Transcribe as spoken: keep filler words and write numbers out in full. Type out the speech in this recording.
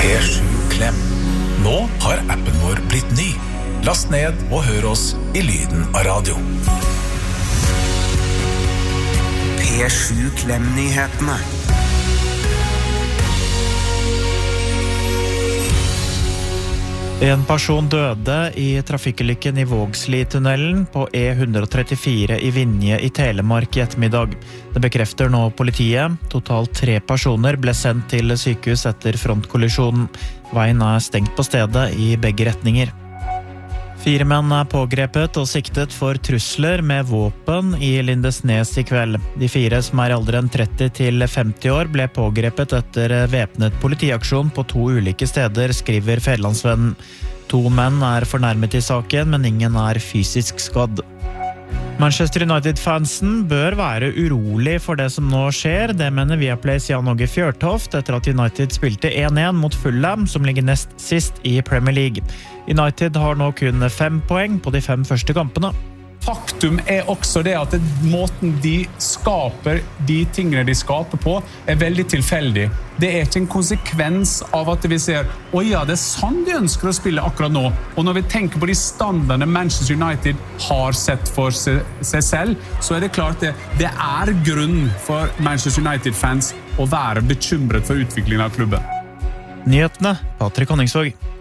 P sju Klem. Nå har appen vår blitt ny. Last ned og hør oss i lyden av radio. P sju Klem-nyhetene. En person døde i trafikkulykken i Vågsli-tunnelen på E one thirty-four i Vinje i Telemark i ettermiddag. Det bekrefter nå politiet. Totalt tre personer ble sendt til sykehus etter frontkollisjonen. Veien er stengt på stedet i begge retninger. Fire menn er pågrepet og siktet for trusler med våpen i Lindesnes i kveld. De fire som er aldri enn tretti til femti år ble pågrepet etter væpnet politiaksjon på to ulike steder, skriver Fedrelandsvennen. To menn er fornærmet i saken, men ingen er fysisk skadd. Manchester United-fansen bør være urolig for det som nå skjer. Det mener Viaplays Jan Åge Fjørtoft etter at United spilte one one mot Fulham, som ligger nest sist i Premier League. United har nå kun fem poeng på de fem første kampene. Faktum er også det at måten de skaper de tingene de skaper på er veldig tilfeldig. Det er ikke en konsekvens av at vi ser «Å ja, det er sånn de ønsker å spille akkurat nå». Og når vi tenker på de standardene Manchester United har sett for seg, seg selv, så er det klart det, det er grunn for Manchester United-fans å være bekymret for utviklingen av klubben. Nyhetene, Patrick Honningsvåg.